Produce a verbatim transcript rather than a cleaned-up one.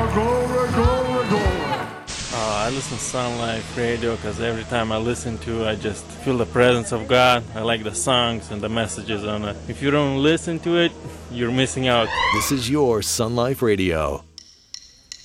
glory, glory, glory. Uh, I listen to Sun Life Radio because every time I listen to it, I just feel the presence of God. I like the songs and the messages on it. If you don't listen to it, you're missing out. This is your Sun Life Radio.